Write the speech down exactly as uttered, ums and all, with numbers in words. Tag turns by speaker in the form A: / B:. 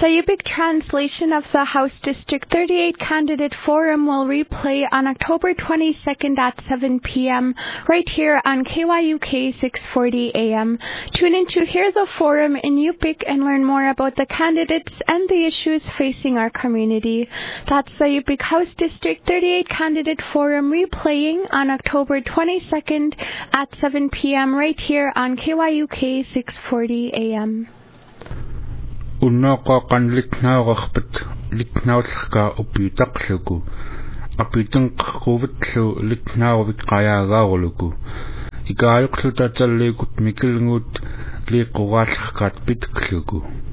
A: Sayupik translation of the House District thirty-eight Candidate Forum will replay on October twenty-second at seven p.m. right here on K Y U K six forty A M. Tune in to hear the forum in Yupik and learn more about the candidates and the issues facing our community. That's the Yupik House District thirty-eight Candidate Forum replaying on October twenty-second at seven p.m. right here on K Y U K six forty A M.
B: Unnoqa qanliknaaqarpat liknaullerka upiutaqluku apitunqquvatlu liknaarvik qayaagaarluku ikaayuqluta talliikut mikilnguut liiqquraallerkaat pitkluku.